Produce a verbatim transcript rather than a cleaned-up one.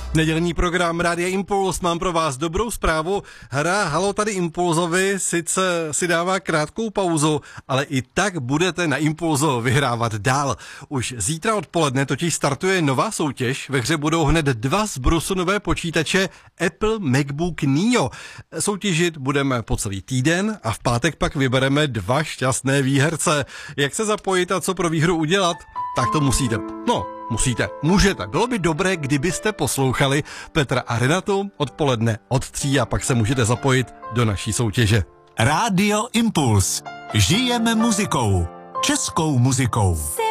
Nedělní program Rádia Impuls, mám pro vás dobrou zprávu. Hra Halo tady Impulzovi sice si dává krátkou pauzu, ale i tak budete na Impulzu vyhrávat dál. Už zítra odpoledne totiž startuje nová soutěž. Ve hře budou hned dva zbrusunové počítače Apple MacBook Neo. Soutěžit budeme po celý týden a v pátek pak vybereme dva šťastné výherce. Jak se zapojit a co pro výhru udělat? Tak to musíte. No, musíte. Můžete. Bylo by dobré, kdybyste poslouchali Petra a Renatu odpoledne od tří a pak se můžete zapojit do naší soutěže. Rádio Impuls. Žijeme muzikou. Českou muzikou.